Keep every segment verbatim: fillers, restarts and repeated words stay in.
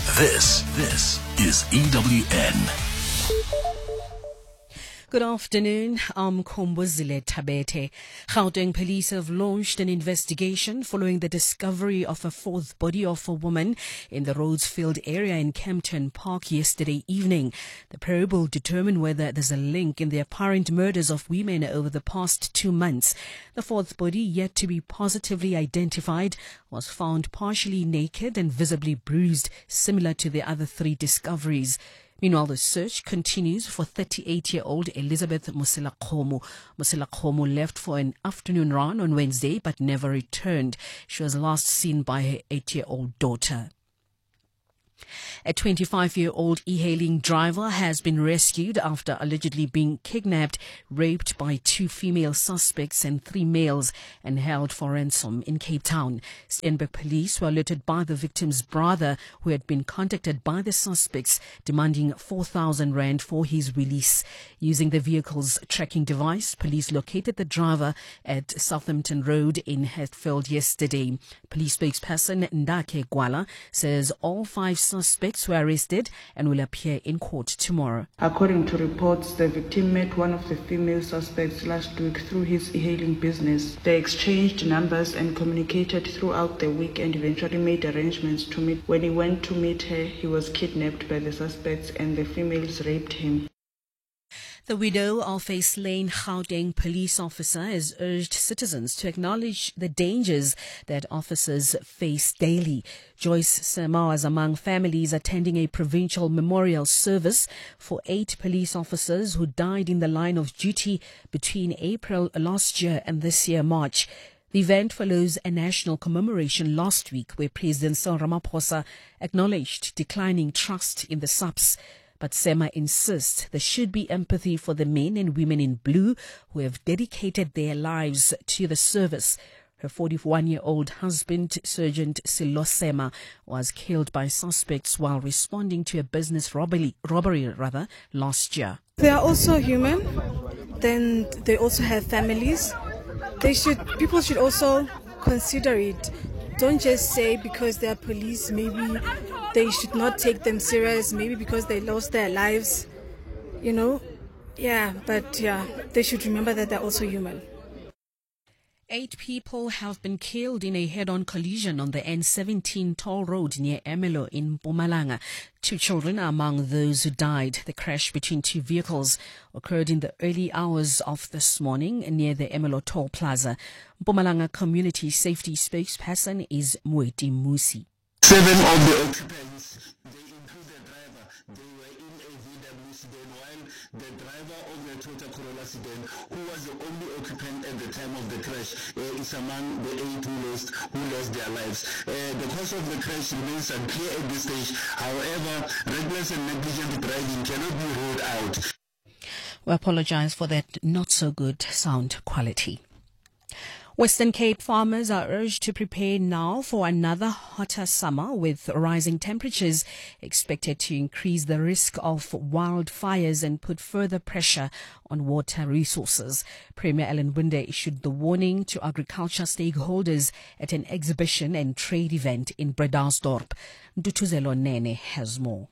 This, this is E W N. Good afternoon. I'm Kombuzile Tabete. Gauteng police have launched an investigation following the discovery of a fourth body of a woman in the Rhodesfield area in Kempton Park yesterday evening. The probe will determine whether there's a link in the apparent murders of women over the past two months. The fourth body, yet to be positively identified, was found partially naked and visibly bruised, similar to the other three discoveries. Meanwhile, the search continues for thirty-eight-year-old Elizabeth Moselakgomo. Moselakgomo left for an afternoon run on Wednesday but never returned. She was last seen by her eight-year-old daughter. A twenty-five-year-old e-hailing driver has been rescued after allegedly being kidnapped, raped by two female suspects and three males, and held for ransom in Cape Town. Steenberg police were alerted by the victim's brother, who had been contacted by the suspects, demanding four thousand rand for his release. Using the vehicle's tracking device, police located the driver at Southampton Road in Hatfield yesterday. Police spokesperson Ndake Gwala says all five suspects were arrested and will appear in court tomorrow. According to reports, the victim met one of the female suspects last week through his e-hailing business. They exchanged numbers and communicated throughout the week and eventually made arrangements to meet. When he went to meet her, he was kidnapped by the suspects and the females raped him. The widow of a slain Gauteng police officer has urged citizens to acknowledge the dangers that officers face daily. Joyce Sema was among families attending a provincial memorial service for eight police officers who died in the line of duty between April last year and this year, March. The event follows a national commemoration last week where President Cyril Ramaphosa acknowledged declining trust in the S A P S. But Sema insists there should be empathy for the men and women in blue who have dedicated their lives to the service. Her forty-one-year-old husband, Sergeant Silo Sema, was killed by suspects while responding to a business robbery, robbery rather, last year. They are also human. Then they also have families. They should. People should also consider it. Don't just say because they are police, maybe they should not take them serious, maybe because they lost their lives, you know. Yeah, but yeah, they should remember that they're also human. Eight people have been killed in a head-on collision on the N seventeen toll road near Emelo in Mpumalanga. Two children are among those who died. The crash between two vehicles occurred in the early hours of this morning near the Emelo toll plaza. Mpumalanga Community Safety spokesperson is Moeti Musi. Seven of the occupants, they include the driver. They were in a V W sedan, while the driver of the Toyota Corolla sedan, who was the only occupant at the time of the crash, uh, is among the eight who lost, who lost their lives. Uh, the cause of the crash remains unclear at this stage. However, reckless and negligent driving cannot be ruled out. We apologize for that not so good sound quality. Western Cape farmers are urged to prepare now for another hotter summer, with rising temperatures expected to increase the risk of wildfires and put further pressure on water resources. Premier Alan Winde issued the warning to agriculture stakeholders at an exhibition and trade event in Bredasdorp. Ndutuzelo Nene has more.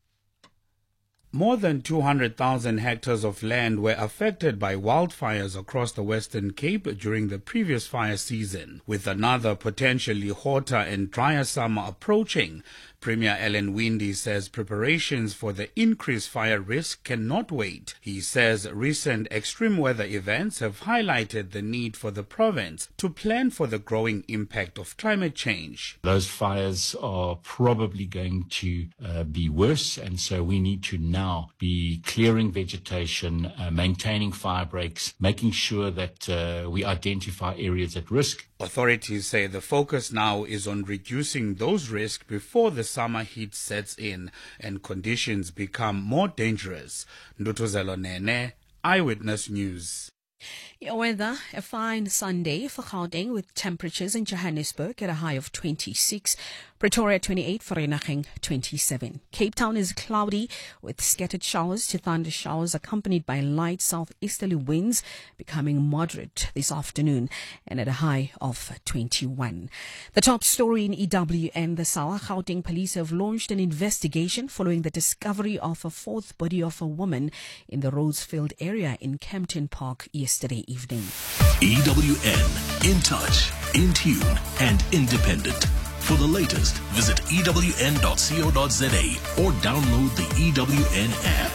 More than two hundred thousand hectares of land were affected by wildfires across the Western Cape during the previous fire season. With another potentially hotter and drier summer approaching, Premier Alan Winde says preparations for the increased fire risk cannot wait. He says recent extreme weather events have highlighted the need for the province to plan for the growing impact of climate change. Those fires are probably going to uh, be worse, and so we need to now be clearing vegetation, uh, maintaining fire breaks, making sure that uh, we identify areas at risk. Authorities say the focus now is on reducing those risks before the summer heat sets in and conditions become more dangerous. Ndutuzelo Nene, Eyewitness News. Your weather, a fine Sunday for Gauteng with temperatures in Johannesburg at a high of twenty-six, Pretoria twenty-eight, Vereeniging twenty-seven. Cape Town is cloudy with scattered showers to thunder showers accompanied by light southeasterly winds becoming moderate this afternoon and at a high of twenty-one. The top story in E W N, the SAWA Gauteng police have launched an investigation following the discovery of a fourth body of a woman in the Rhodesfield area in Kempton Park yesterday evening. E W N, in touch, in tune, and independent. For the latest, visit E W N dot co dot za or download the E W N app.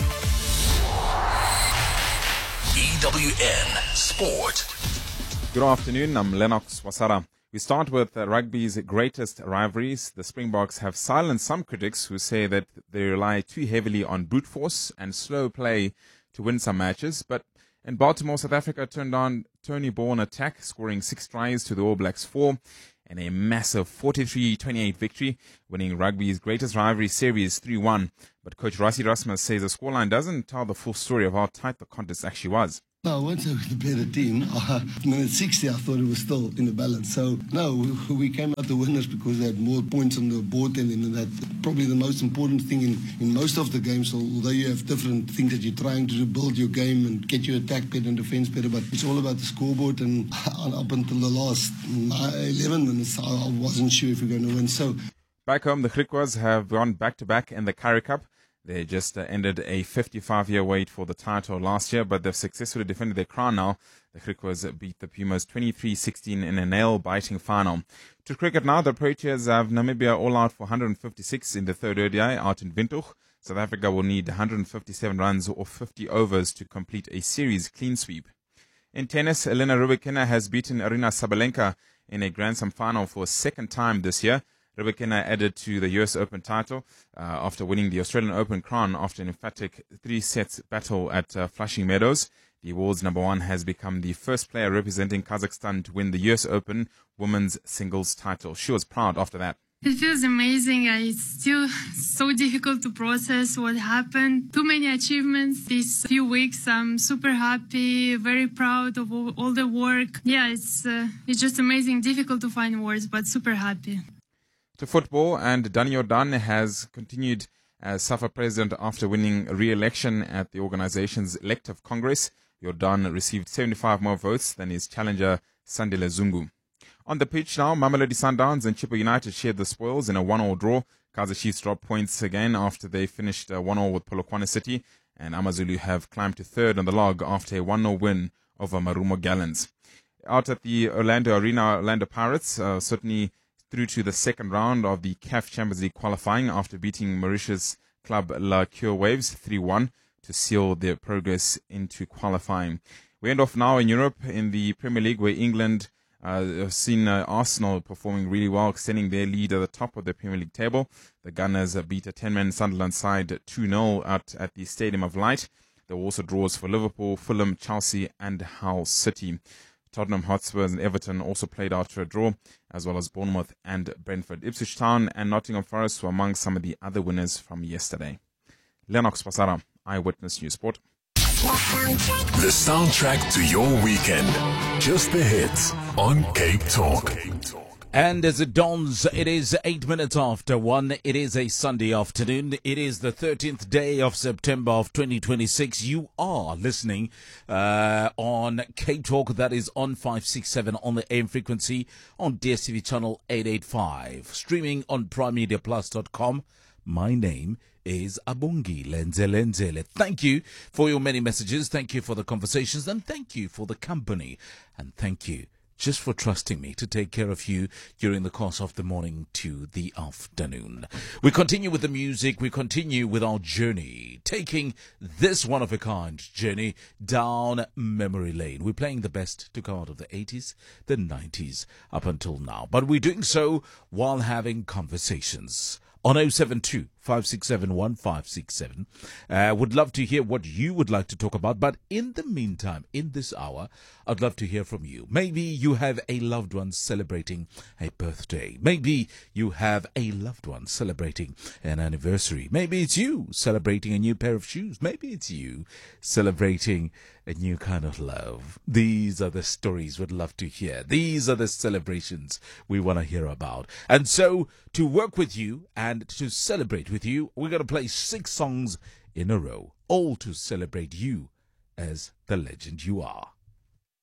E W N Sport. Good afternoon, I'm Lennox Wasara. We start with uh, rugby's greatest rivalries. The Springboks have silenced some critics who say that they rely too heavily on brute force and slow play to win some matches. But in Baltimore, South Africa turned on Tony Bourne attack, scoring six tries to the All Blacks four. And a massive forty-three twenty-eight victory, winning rugby's greatest rivalry series three one. But coach Rassie Erasmus says the scoreline doesn't tell the full story of how tight the contest actually was. No, I won't say we're the better team. Uh, minute sixty, I thought it was still in the balance. So, no, we, we came out the winners because they had more points on the board than in that. Probably the most important thing in, in most of the games, although you have different things that you're trying to do, build your game and get your attack better and defense better, but it's all about the scoreboard. And up until the last eleven minutes, I wasn't sure if we're going to win. So, back home, the Griquas have gone back-to-back in the Currie Cup. They just uh, ended a fifty-five-year wait for the title last year, but they've successfully defended their crown now. The Griquas beat the Pumas twenty-three sixteen in a nail-biting final. To cricket now, the Proteas have Namibia all out for one hundred fifty-six in the third O D I out in Windhoek. South Africa will need one hundred fifty-seven runs or fifty overs to complete a series clean sweep. In tennis, Elena Rybakina has beaten Aryna Sabalenka in a Grand Slam final for a second time this year. Rybakina added to the U S Open title uh, after winning the Australian Open crown after an emphatic three-set battle at uh, Flushing Meadows. The world's number one has become the first player representing Kazakhstan to win the U S Open women's singles title. She was proud after that. It feels amazing. It's still so difficult to process what happened. Too many achievements these few weeks. I'm super happy, very proud of all, all the work. Yeah, it's uh, it's just amazing. Difficult to find words, but super happy. To football, and Danny Jordan has continued as SAFA president after winning re-election at the organization's elective congress. Jordan received seventy-five more votes than his challenger Sandile Zungu. On the pitch now, Mamelodi Sundowns and Chippa United shared the spoils in a one-all draw. Kaizer Chiefs dropped points again after they finished uh, one-all with Polokwane City, and Amazulu have climbed to third on the log after a one-nil win over Marumo Gallants. Out at the Orlando Arena, Orlando Pirates uh, certainly through to the second round of the C A F Champions League qualifying after beating Mauritius club La Cure Waves three one to seal their progress into qualifying. We end off now in Europe in the Premier League, where England uh, have seen uh, Arsenal performing really well, extending their lead at the top of the Premier League table. The Gunners uh, beat a ten-man Sunderland side two nil out at the Stadium of Light. There were also draws for Liverpool, Fulham, Chelsea and Hull City. Tottenham Hotspurs and Everton also played after a draw, as well as Bournemouth and Brentford. Ipswich Town and Nottingham Forest were among some of the other winners from yesterday. Lennox Pasara, Eyewitness News Sport. The soundtrack to your weekend. Just the hits on Cape Talk. And as it dawns, it is eight minutes after one. It is a Sunday afternoon. It is the thirteenth day of September of twenty twenty-six. You are listening uh, on Cape Talk. That is on five sixty-seven on the A M frequency on D S T V channel eight eighty-five. Streaming on prime media plus dot com. My name is Abungi Lenzelenzele. Thank you for your many messages. Thank you for the conversations. And thank you for the company. And thank you just for trusting me to take care of you during the course of the morning to the afternoon. We continue with the music. We continue with our journey, taking this one-of-a-kind journey down memory lane. We're playing the best to come out of the eighties, the nineties, up until now. But we're doing so while having conversations on oh seven two, five six seven, one five six seven. Uh, would love to hear what you would like to talk about. But in the meantime, in this hour, I'd love to hear from you. Maybe you have a loved one celebrating a birthday. Maybe you have a loved one celebrating an anniversary. Maybe it's you celebrating a new pair of shoes. Maybe it's you celebrating a new kind of love. These are the stories we'd love to hear. These are the celebrations we want to hear about. And so, to work with you and to celebrate with you, we're going to play six songs in a row, all to celebrate you as the legend you are.